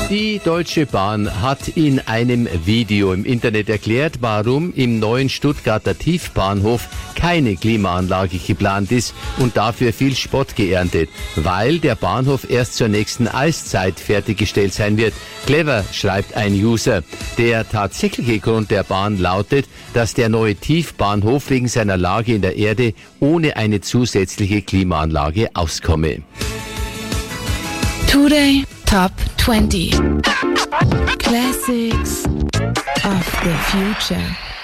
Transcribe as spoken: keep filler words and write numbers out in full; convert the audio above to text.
Die Deutsche Bahn hat in einem Video im Internet erklärt, warum im neuen Stuttgarter Tiefbahnhof keine Klimaanlage geplant ist und dafür viel Spott geerntet, weil der Bahnhof erst zur nächsten Eiszeit fertiggestellt sein wird. Clever, schreibt ein User. Der tatsächliche Grund der Bahn lautet, dass der neue Tiefbahnhof wegen seiner Lage in der Erde ohne eine zusätzliche Klimaanlage auskomme. Today Top twenty Classics of the Future.